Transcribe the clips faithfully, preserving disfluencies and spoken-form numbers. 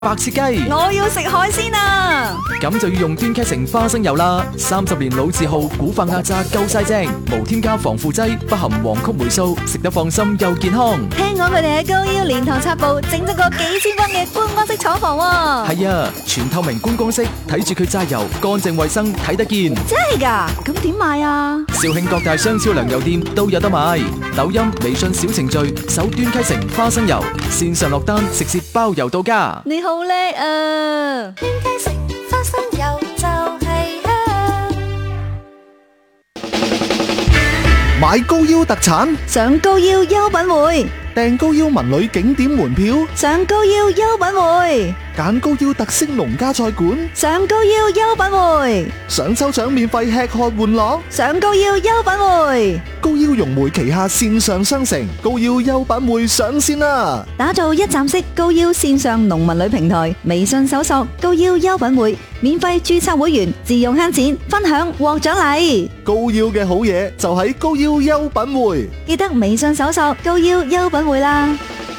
白切雞， 我要食海鮮啊！ 咁就要用端溪城花生油啦。三十年老字號，古法壓榨夠晒正，無添加防腐劑，不含黃曲霉素，食得放心又健康。 聽講佢哋喺高腰蓮塘插步整咗個幾千分嘅觀光式廠房喎。 係啊，全透明觀光式，睇住佢榨油，乾淨衛生，睇得見。 真係㗎？咁點買啊？ 肇慶各大商超糧油店都有得買。抖音、微信小程序搜端溪城花生油，線上落單，食肆包郵到家。 你好叻啊！ 端溪城花生油就係香。 買高腰特產， 上高腰優品匯， 訂高腰文旅景點門票， 上高腰優品匯， 揀高腰特色農家菜館， 上高腰優品匯， 想抽獎免費吃喝玩樂， 上高腰優品匯。 高腰融匯旗下線上商城高腰優品匯上線啦！ 打造一站式高腰線上農民旅平台，微信搜索高腰優品匯，免費註冊會員，自用慳錢，分享獲獎勵。 高腰嘅好嘢就喺高腰優品匯， 記得微信搜索高腰優品匯啦。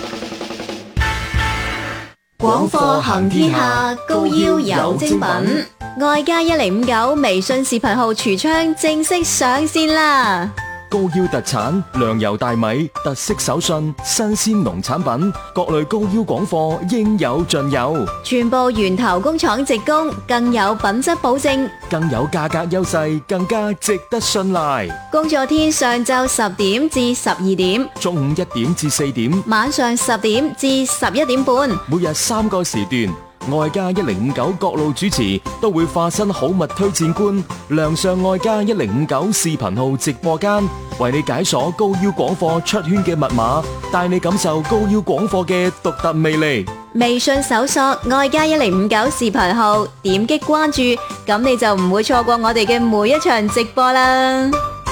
廣貨行天下，高腰有精品。外加一零五九微信視頻號櫥窗正式上線啦！ 高腰特產糧油大米，特色手信，新鮮農產品，各類高腰廣貨應有盡有， 全部源頭工廠直供，更有品質保證， 更有價格優勢，更加值得信賴。 工作天上晝十點至十二點， 中午一點至四點， 晚上十點至十一點半， 每日三個時段。外加一零五九各路主持都會化身好物推薦官，亮相外加一零五九視頻號直播間，為你解鎖高腰廣貨出圈嘅密碼，帶你感受高腰廣貨嘅獨特魅力。 微信搜索外加一零五九視頻號，點擊關注，咁你就唔會錯過我哋嘅每一場直播啦。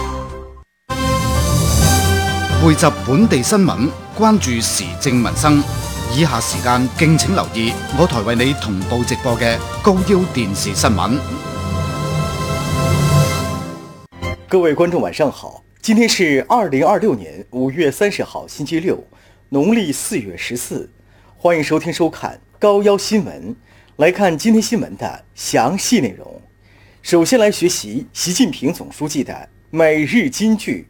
匯集本地新聞，關注時政民生。以下時間敬請留意我台為你同步直播嘅高腰電視新聞。 各位觀眾晚上好，今天是二零二六年五月三十號星期六，農曆四月十四，歡迎收聽收看高腰新聞。來看今天新聞的詳細內容。首先來學習習近平總書記的每日金句。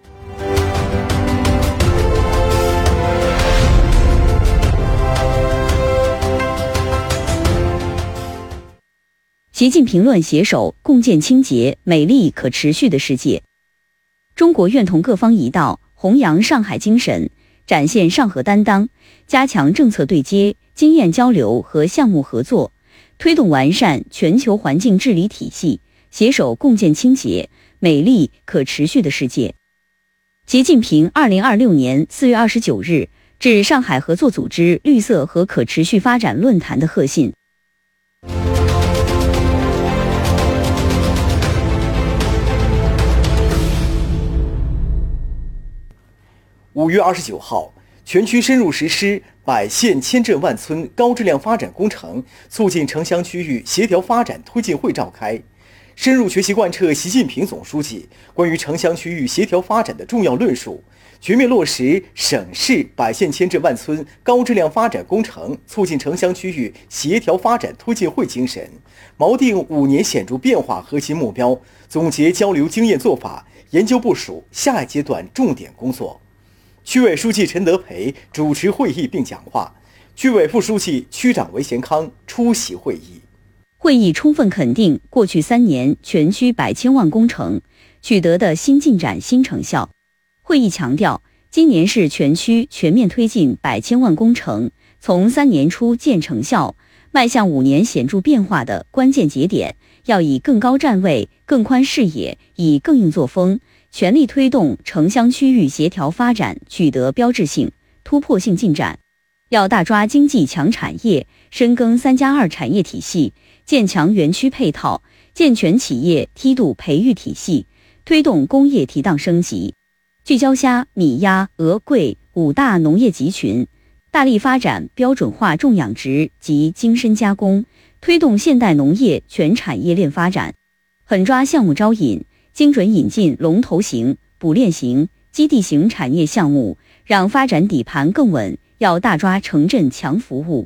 習近平論攜手共建清潔、美麗、可持續的世界。中國願同各方一道，弘揚上海精神，展現上合擔當，加強政策對接、經驗交流和項目合作，推動完善全球環境治理體系，攜手共建清潔、美麗、可持續的世界。習近平二零二六年四月二十九日致上海合作組織綠色和可持續發展論壇的賀信。 五月二十九號，全區深入實施百縣千鎮萬村高質量發展工程促進城鄉區域協調發展推進會召開，深入學習貫徹習近平總書記關於城鄉區域協調發展的重要論述，全面落實省市百縣千鎮萬村高質量發展工程促進城鄉區域協調發展推進會精神，錨定五年顯著變化核心目標，總結交流經驗做法，研究部署下一階段重點工作。區委書記陳德培主持會議並講話，區委副書記、區長韋賢康出席會議。 會議充分肯定過去三年全區百千萬工程取得的新進展、新成效。會議強調，今年是全區全面推進百千萬工程從三年初見成效，邁向五年顯著變化的關鍵節點，要以更高站位、更寬視野，以更硬作風，全力推動城鄉區域協調發展取得標誌性、突破性進展，要大抓經濟強產業，深耕三加二產業體系，建強園區配套，健全企業梯度培育體系，推動工業提檔升級，聚焦蝦、米、鴨、鵝、桂五大農業集群，大力發展標準化種養殖及精深加工，推動現代農業全產業鏈發展，狠抓項目招引，精準引進龍頭型、捕鏈型、基地型產業項目，讓發展底盤更穩。要大抓城鎮強服務，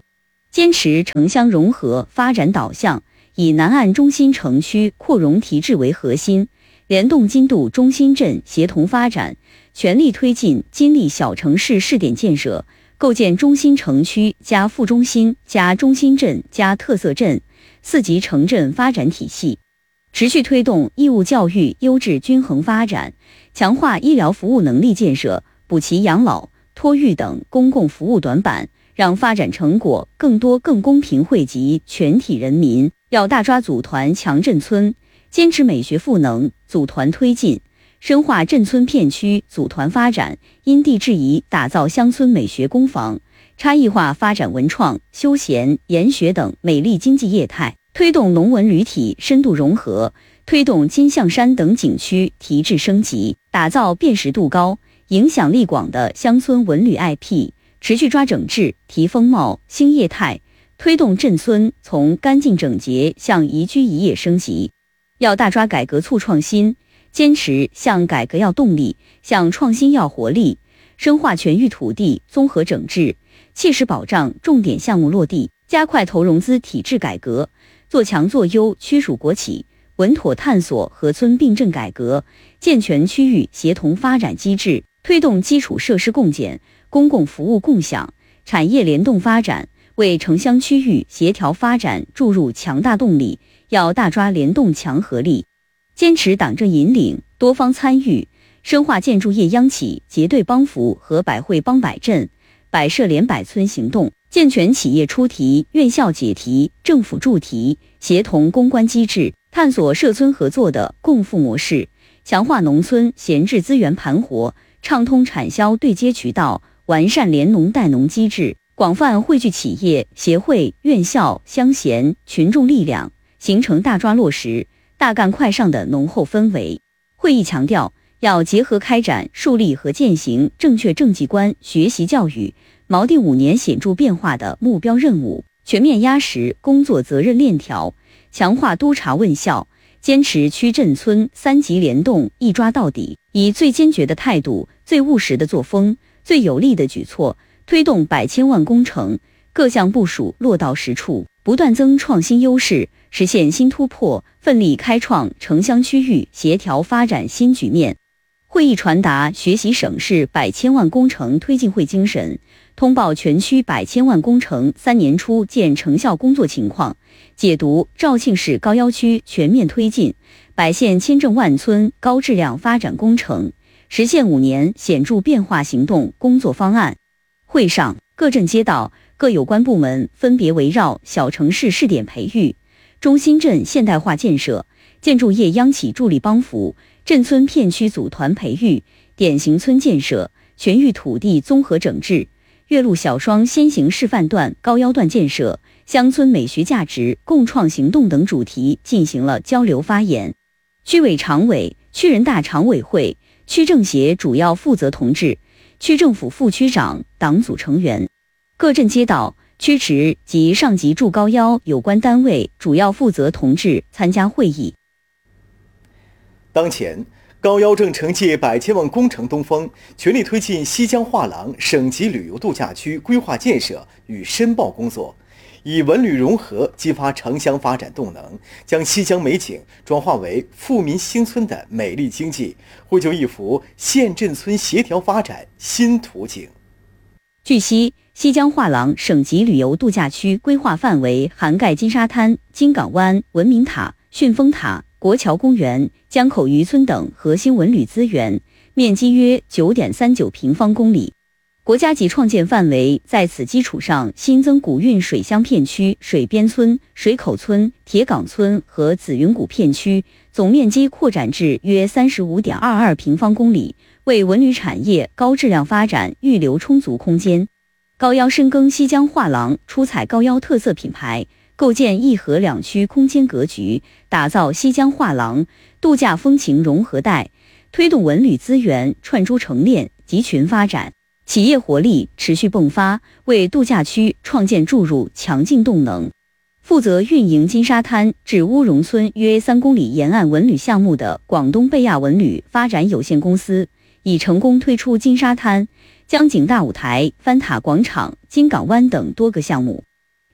坚持城乡融合发展导向，以南岸中心城区扩容提质为核心，联动金渡中心镇协同发展，全力推进金利小城市试点建设，构建中心城区加副中心加中心镇加特色镇四级城镇发展体系，持续推动义务教育优质均衡发展，强化医疗服务能力建设，补齐养老、托育等公共服务短板，让发展成果更多更公平惠及全体人民。要大抓组团强镇村，坚持美学赋能，组团推进，深化镇村片区组团发展，因地制宜打造乡村美学工坊，差异化发展文创、休闲、研学等美丽经济业态，推动农文旅体深度融合，推动金象山等景区提质升级，打造辨识度高、影响力广的乡村文旅 I P， 持续抓整治、提风貌、兴业态，推动镇村从干净整洁向宜居宜业升级。要大抓改革促创新，坚持向改革要动力，向创新要活力，深化全域土地综合整治，切实保障重点项目落地，加快投融资体制改革，做强做优区属国企，稳妥探索河村并镇改革，健全区域协同发展机制，推动基础设施共建、公共服务共享、产业联动发展，为城乡区域协调发展注入强大动力。要大抓联动强合力，坚持党政引领、多方参与，深化建筑业央企结对帮扶和百惠帮百镇、百社联百村行动，健全企业出题、院校解题、政府助题协同攻关机制，探索社村合作的共富模式，强化农村闲置资源盘活，畅通产销对接渠道，完善联农带农机制，广泛汇聚企业、协会、院校、乡贤、群众力量，形成大抓落实、大干快上的浓厚氛围。会议强调，要结合开展树立和践行正确政绩观学习教育，锚定五年显著变化的目标任务，全面压实工作责任链条，强化督查问效，坚持区镇村三级联动一抓到底，以最坚决的态度、最务实的作风、最有力的举措，推动百千万工程各项部署落到实处，不断增创新优势，实现新突破，奋力开创城乡区域协调发展新局面。会议传达学习省市百千万工程推进会精神，通报全区百千万工程三年初见成效工作情况，解读肇庆市高要区全面推进百县千镇万村高质量发展工程实现五年显著变化行动工作方案。会上，各镇街道各有关部门分别围绕小城市试点培育、中心镇现代化建设、建筑业央企助力帮扶、镇村片区组团培育、典型村建设、全域土地综合整治、岳麓小双先行示范段高腰段建设、乡村美学价值共创行动等主题进行了交流发言。区委常委、区人大常委会、区政协主要负责同志、区政府副区长、党组成员、各镇街道、区直及上级驻高腰有关单位主要负责同志参加会议。 当前，高腰正承接百千万工程东风，全力推进西江画廊省级旅游度假区规划建设与申报工作，以文旅融合激发城乡发展动能，将西江美景转化为富民兴村的美丽经济，绘就一幅县镇村协调发展新图景。 据悉，西江画廊省级旅游度假区规划范围涵盖金沙滩、金港湾、文明塔、顺峰塔、国桥公园、江口渔村等核心文旅资源，面积约 九点三九平方公里。国家级创建范围在此基础上新增古运水乡片区、水边村、水口村、铁岗村和紫云谷片区，总面积扩展至约 三十五点二二平方公里，为文旅产业高质量发展预留充足空间。高腰深耕西江画廊，出彩高腰特色品牌，构建一河两区空间格局，打造西江画廊度假风情融合带，推动文旅资源串珠成链、集群发展，企业活力持续迸发，为度假区创建注入强劲动能。负责运营金沙滩至乌荣村约三公里沿岸文旅项目的广东贝亚文旅发展有限公司，已成功推出金沙滩、江景大舞台、翻塔广场、金港湾等多个项目。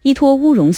依托乌荣